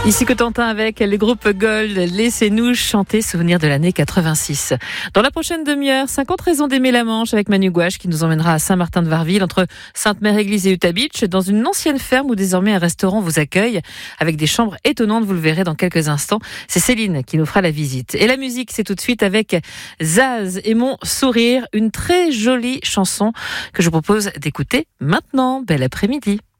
Ici Cotentin avec le groupe Gold, laissez-nous chanter souvenir de l'année 86. Dans la prochaine demi-heure, 50 raisons d'aimer la Manche avec Manu Gouache qui nous emmènera à Saint-Martin-de-Varville entre Sainte-Mère-Église et Utah Beach dans une ancienne ferme où désormais un restaurant vous accueille avec des chambres étonnantes, vous le verrez dans quelques instants. C'est Céline qui nous fera la visite. Et la musique, c'est tout de suite avec Zaz et Mon Sourire, une très jolie chanson que je vous propose d'écouter maintenant. Bel après-midi.